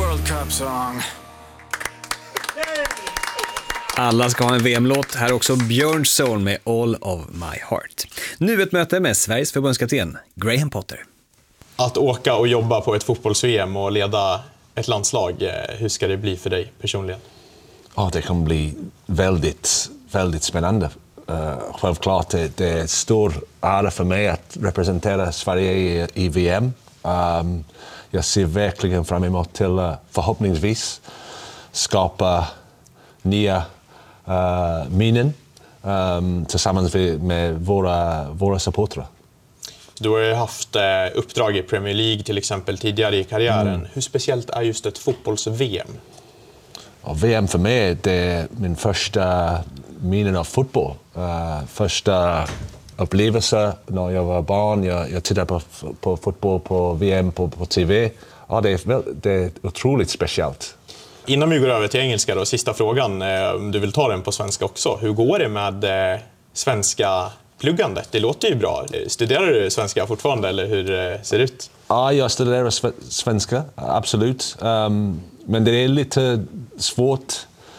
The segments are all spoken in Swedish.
World Cup song. Alla ska ha en VM-låt. Här också Björn Soul med All of My Heart. Nu ett möte med Sveriges förbundskapten Graham Potter. Att åka och jobba på ett fotbolls-VM och leda ett landslag, hur ska det bli för dig personligen? Det kommer bli väldigt, väldigt spännande. Självklart det är stor ära för mig att representera Sverige i VM. Jag ser verkligen fram emot till förhoppningsvis skapa nya minnen tillsammans med våra supportrar. Du har ju haft uppdrag i Premier League till exempel tidigare i karriären. Hur speciellt är just ett fotbolls-VM? VM för mig det är min första minnen av fotboll. Första upplevelse när jag var barn. Jag tittade på fotboll på VM på TV. Det är otroligt speciellt. Innan vi går över till engelska då, sista frågan, om du vill ta den på svenska också. Hur går det med svenska pluggandet? Det låter ju bra. Studerar du svenska fortfarande eller hur ser det ut? Ja, jag studerar svenska, absolut. Men det är lite svårt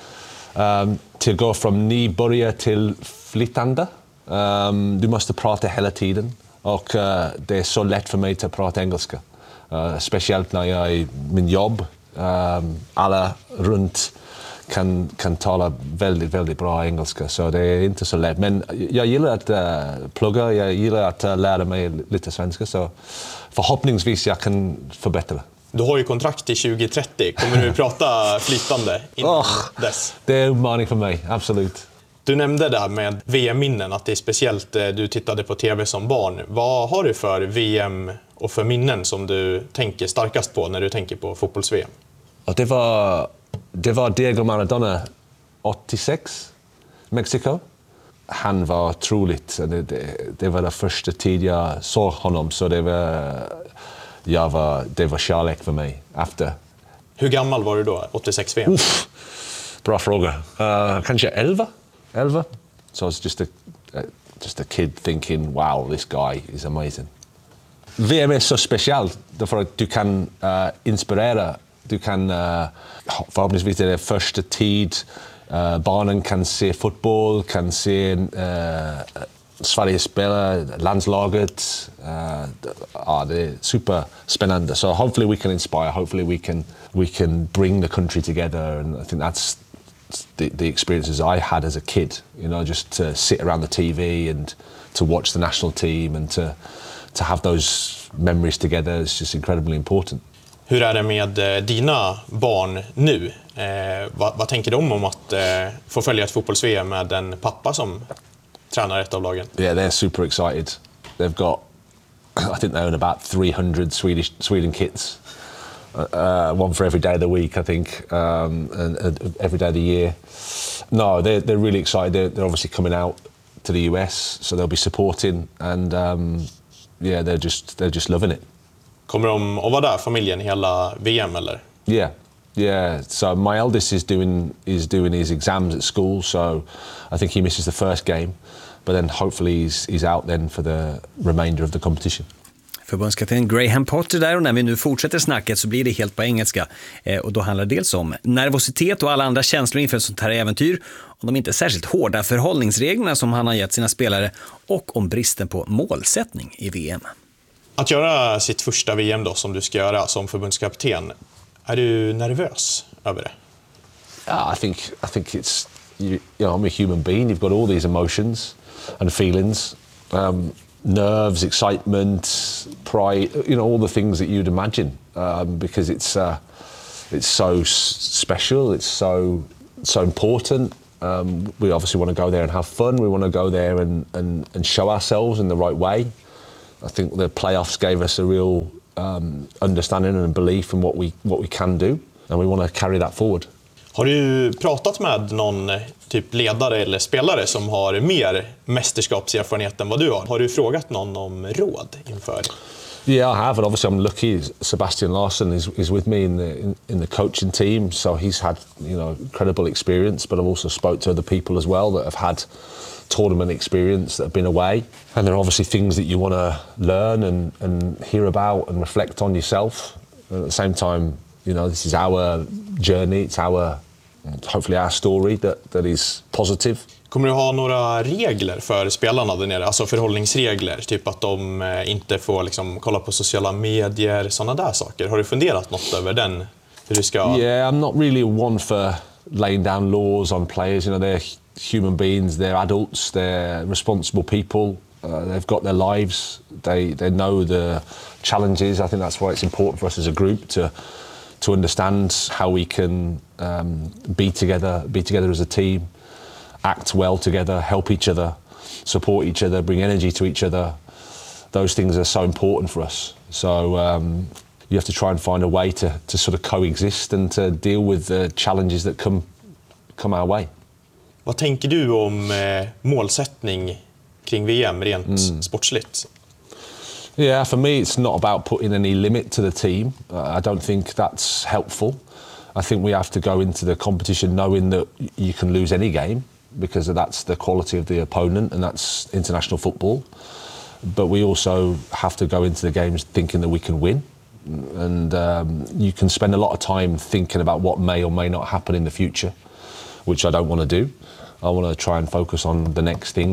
att gå från nybörjare till flytande. Du måste prata hela tiden och det är så lätt för mig att prata engelska. Speciellt när jag är i min jobb. Alla runt kan tala väldigt, väldigt bra engelska, så det är inte så lätt. Men jag gillar att plugga, jag gillar att lära mig lite svenska, så förhoppningsvis jag kan förbättra. Du har ju kontrakt till 2030. Kommer du prata flytande innan dess? Det är en utmaning för mig, absolut. Du nämnde där med VM-minnen, att det är speciellt du tittade på TV som barn. Vad har du för VM och för minnen som du tänker starkast på när du tänker på fotbolls-VM? Det var Diego Maradona 86, Mexiko. Han var otroligt. Det var den första tid jag såg honom, så det var kärlek för mig efter. Hur gammal var du då, 86 VM? Bra fråga. Kanske 11. So it's just a kid thinking, wow, this guy is amazing. VM är så speciellt därför att du kan inspirera. Du kan förhoppningsvis det första tid barnen kan se fotboll, kan se Sverige spela, landslaget. Det är superspännande. So hopefully we can inspire, hopefully we can bring the country together, and I think that's the experiences I had as a kid, just to sit around the TV and to watch the national team and to have those memories together is just incredibly important. Hur är det med dina barn nu? Vad tänker de om att få följa ett fotbolls-VM med en pappa som tränar ett av lagen? Yeah, they're super excited. They've got, I think they own about 300 Sweden kits. One for every day of the week, I think, and every day of the year. No, they're really excited. They're obviously coming out to the US, so they'll be supporting, and they're just loving it. Kommer de att vara där, familjen, hela VM eller? Yeah. So my eldest is doing his exams at school, so I think he misses the first game, but then hopefully he's out then for the remainder of the competition. Förbundskapten Graham Potter där, och när vi nu fortsätter snacket så blir det helt på engelska. Och då handlar det dels om nervositet och alla andra känslor inför ett sånt här äventyr, om de inte särskilt hårda förhållningsreglerna som han har gett sina spelare och om bristen på målsättning i VM. Att göra sitt första VM då, som du ska göra som förbundskapten, är du nervös över det? I think it's I'm a human being. You've got all these emotions and feelings, nerves, excitement, pride. All the things that you'd imagine, because it's so special. It's so important. We obviously want to go there and have fun. We want to go there and show ourselves in the right way. I think the playoffs gave us a real understanding and belief in what we can do, and we want to carry that forward. Har du pratat med någon typ ledare eller spelare som har mer mästerskapserfarenhet än vad du har? Har du frågat någon om råd inför? Yeah, I have, and obviously I'm lucky. Sebastian Larsson is with me in the coaching team, so he's had incredible experience. But I've also spoke to other people as well that have had tournament experience that have been away, and there are obviously things that you want to learn and hear about and reflect on yourself. And at the same time, You know, this is our journey. It's hopefully our story that is positive. Kommer du ha några regler för spelarna där nere? Alltså förhållningsregler, typ att de inte får liksom kolla på sociala medier, sådana där saker. Har du funderat något över den? Hur du ska... Yeah, I'm not really one for laying down laws on players. You know, they're human beings, they're adults, they're responsible people. They've got their lives. They know the challenges. I think that's why it's important for us as a group to understand how we can be together as a team, act well together, help each other, support each other, bring energy to each other. Those things are so important for us. So you have to try and find a way to sort of coexist and to deal with the challenges that come our way. Vad tänker du om målsättning kring VM rent sportsligt? Yeah, for me it's not about putting any limit to the team. I don't think that's helpful. I think we have to go into the competition knowing that you can lose any game because that's the quality of the opponent and that's international football. But we also have to go into the games thinking that we can win. And you can spend a lot of time thinking about what may or may not happen in the future, which I don't want to do. I want to try and focus on the next thing.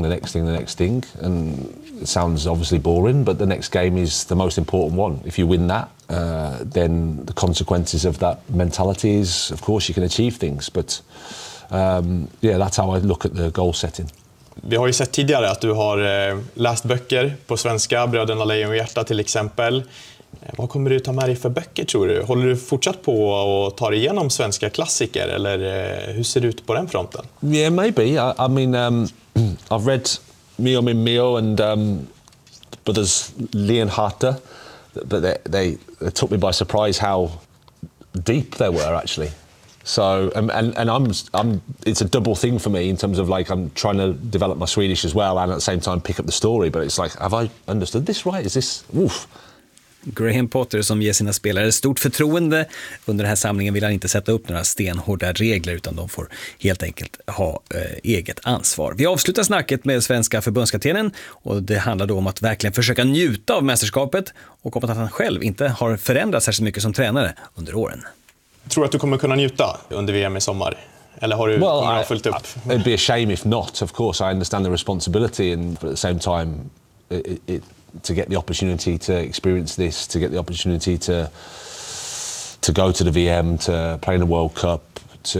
And it sounds obviously boring, but the next game is the most important one. If you win that, then the consequences of that mentality is, of course, you can achieve things. But yeah, that's how I look at the goal setting. Vi har ju sett tidigare att du har läst böcker på svenska, Bröderna Lejonhjärta till exempel. Vad kommer du ta med dig för böcker, tror du? Håller du fortsatt på och tar igenom svenska klassiker, eller hur ser det ut på den fronten? Yeah, maybe. I mean, I've read Mio min Mio and Brothers Lejonhjärta, but they took me by surprise how deep they were, actually. So and I'm it's a double thing for me in terms of like I'm trying to develop my Swedish as well and at the same time pick up the story, but it's like, have I understood this right? Is this oof? Graham Potter som ger sina spelare stort förtroende. Under den här samlingen vill han inte sätta upp några stenhårda regler, utan de får helt enkelt ha eget ansvar. Vi avslutar snacket med svenska förbundskaptenen, och det handlar då om att verkligen försöka njuta av mästerskapet och om att han själv inte har förändrats särskilt mycket som tränare under åren. Tror du att du kommer kunna njuta under VM i sommar? Eller har du fullt upp? It'd be a shame if not. Of course, I understand the responsibility, and but at the same time, to get the opportunity to experience this, to get the opportunity to go to the VM, to play in the World Cup,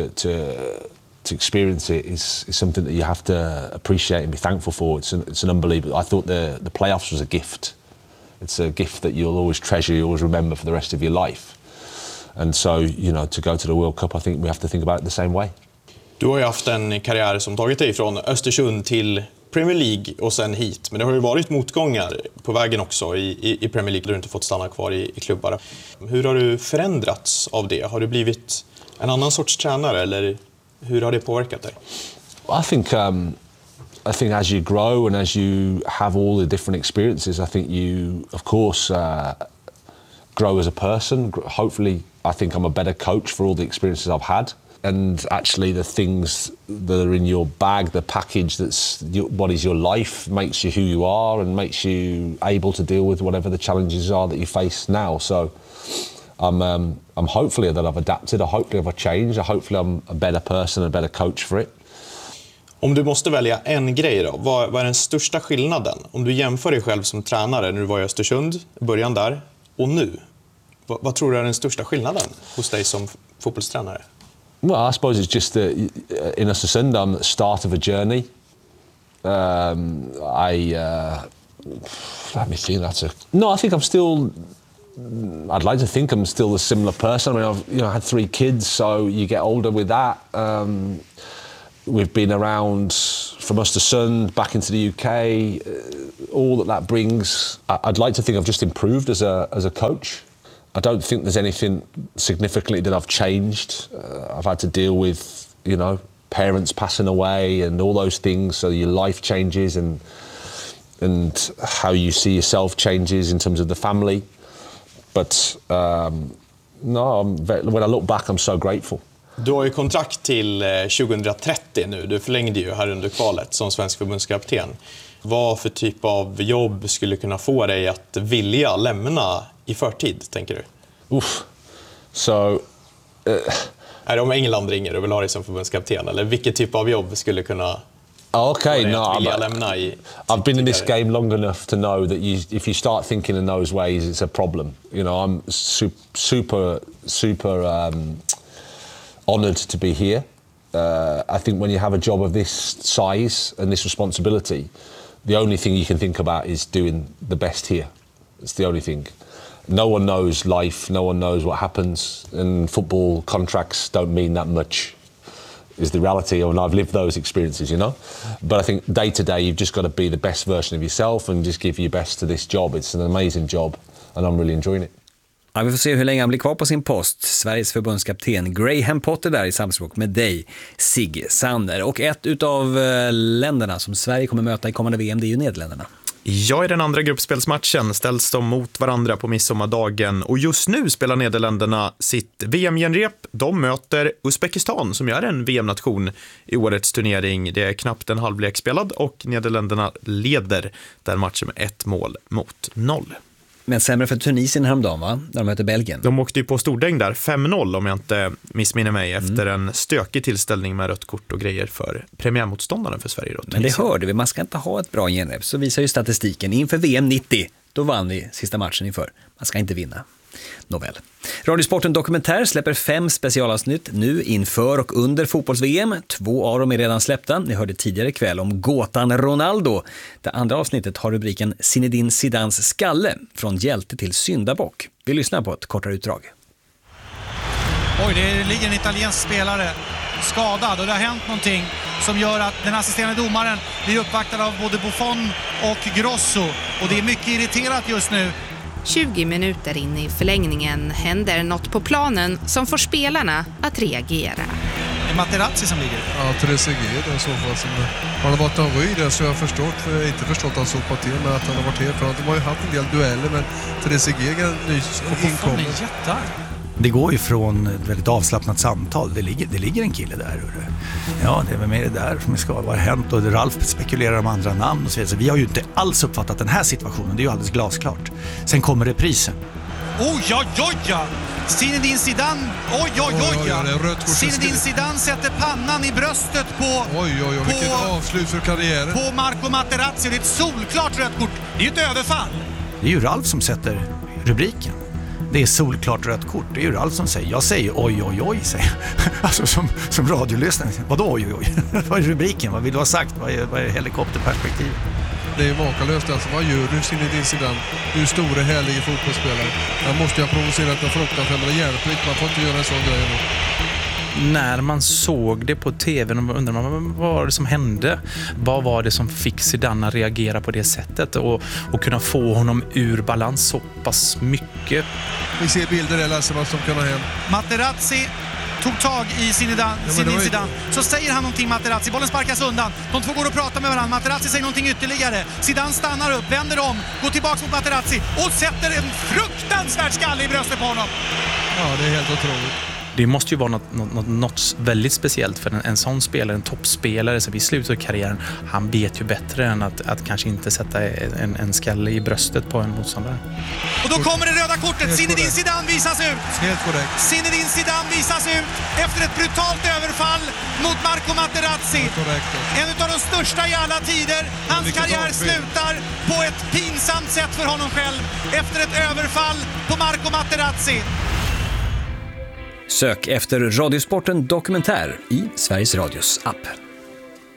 to experience it is something that you have to appreciate and be thankful for. It's an unbelievable. I thought the playoffs was a gift. It's a gift that you'll always treasure, you always remember for the rest of your life. And so, you know, to go to the World Cup, I think we have to think about it the same way. Du har ju haft en karriär som tagit dig från Östersund till Premier League och sen hit. Men det har ju varit motgångar på vägen också i Premier League där du inte fått stanna kvar i klubbar. Hur har du förändrats av det? Har du blivit en annan sorts tränare, eller hur har det påverkat dig? I think as you grow and as you have all the different experiences, I think you, of course, grow as a person. Hopefully, I think I'm a better coach for all the experiences I've had. And actually the things that are in your bag, the package what is your life, makes you who you are and makes you able to deal with whatever the challenges are that you face now. So I'm hopefully that I've adapted, hopefully I've changed, hopefully I'm a better person, a better coach for it. Om du måste välja en grej då, vad är den största skillnaden? Om du jämför dig själv som tränare när du var i Östersund, början där, och nu. Vad tror du är den största skillnaden hos dig som fotbollstränare? Well, I suppose it's just in Östersund, I'm at the start of a journey. Let me think. I think I'm still. I'd like to think I'm still a similar person. I mean, I had 3 kids, so you get older with that. We've been around from Östersund back into the UK. All that brings. I'd like to think I've just improved as a coach. I don't think there's anything significantly that I've changed. I've had to deal with, you know, parents passing away and all those things, so your life changes and how you see yourself changes in terms of the family. But when I look back, I'm so grateful. Du har ju kontrakt till 2030 nu. Du förlängde ju här under kvalet som svensk förbundskapten. Vad för typ av jobb skulle kunna få dig att vilja lämna i förtid, tänker du? So... Är det om England ringer och vill ha dig som förbundskapten? Eller vilket typ av jobb skulle kunna... Okay, no, lämna i I've been in this game long enough to know that if you start thinking in those ways, it's a problem. You know, I'm super honoured to be here. I think when you have a job of this size and this responsibility, the only thing you can think about is doing the best here. It's the only thing. No one knows life, no one knows what happens, and football contracts don't mean that much, is the reality, and I've lived those experiences, you know. But I think day to day you've just got to be the best version of yourself and just give your best to this job. It's an amazing job and I'm really enjoying it. Ja, vi får se hur länge han blir kvar på sin post. Sveriges förbundskapten Graham Potter där i samspråk med dig, Sigge Sander. Och ett utav länderna som Sverige kommer möta i kommande VM, det är ju Nederländerna. Ja, i den andra gruppspelsmatchen ställs de mot varandra på midsommardagen och just nu spelar Nederländerna sitt VM-genrep. De möter Uzbekistan som är en VM-nation i årets turnering. Det är knappt en halvlek spelad och Nederländerna leder den matchen med 1-0. Men sämre för Tunisien häromdagen, va? När de möter Belgien. De åkte ju på stordäng där, 5-0 om jag inte missminner mig, efter en stökig tillställning med rött kort och grejer för premiärmotståndaren för Sverige. Men det hörde vi, man ska inte ha ett bra genrep. Så visar ju statistiken inför VM 90. Då vann vi sista matchen inför. Man ska inte vinna. Nåväl. Radiosporten Dokumentär släpper 5 specialavsnitt nu inför och under fotbolls-VM. 2 av dem är redan släppta. Ni hörde tidigare kväll om gåtan Ronaldo. Det andra avsnittet har rubriken Zinedine Zidans skalle, från hjälte till syndabock. Vi lyssnar på ett kortare utdrag. Oj, det ligger en italiensk spelare skadad och det har hänt någonting som gör att den assisterande domaren blir uppvaktad av både Buffon och Grosso. Och det är mycket irriterat just nu. 20 minuter in i förlängningen händer något på planen som får spelarna att reagera. Det är Materazzi som ligger. Ja, Trezeguet i så fall. Han har varit en röj där, så jag har inte förstått att han såg till, men att han har varit helt bra. De har ju haft en del dueller, men Trezeguet är nyss inkommen. Det går ju från ett väldigt avslappnat samtal. Det ligger en kille där. Ja, det är väl med det där som ska vara hänt. Och Ralf spekulerar om andra namn och så vidare. Så vi har ju inte alls uppfattat den här situationen. Det är ju alldeles glasklart. Sen kommer reprisen. Oj! Zinedine Zidane, oj! Zinedine Zidane sätter pannan i bröstet på... Oj, vilket avslut för karriären. På Marco Materazzi. Det är ett solklart rött kort. Det är ju ett överfall. Det är ju Ralf som sätter rubriken. Det är solklart rött kort. Det är ju Ralf som säger. Jag säger oj, säger. Alltså som radiolyssnare. Vadå oj? Vad är rubriken? Vad vill du ha sagt? Vad är helikopterperspektivet? Det är makalöst alltså. Vad gör du, Zinedine Zidane? Du är stora, härliga fotbollsspelare. Han måste ju ha provocerat en fruktansvärt, men det hjälper inte. Man får inte göra en sån grej nu. När man såg det på tv undrar man vad var det som hände. Vad var det som fick Zidane att reagera på det sättet och kunna få honom ur balans så pass mycket. Vi ser bilder där, Lasse, vad som kan ha hänt. Materazzi tog tag i Zinedine Zidane. Så säger han någonting, Materazzi. Bollen sparkas undan. De två går och pratar med varandra. Materazzi säger någonting ytterligare. Zidane stannar upp, vänder om, går tillbaka mot Materazzi och sätter en fruktansvärd skalle i bröstet på honom. Ja, det är helt otroligt. Det måste ju vara något väldigt speciellt för en sån spelare, en toppspelare så vid slutet av karriären, han vet ju bättre än att kanske inte sätta en skalle i bröstet på en motståndare. Och då kommer det röda kortet. Zinedine Zidane visas ut. Helt korrekt. Zinedine Zidane visas ut efter ett brutalt överfall mot Marco Materazzi. En av de största i alla tider. Hans karriär slutar på ett pinsamt sätt för honom själv efter ett överfall på Marco Materazzi. Sök efter Radiosporten Dokumentär i Sveriges Radios app.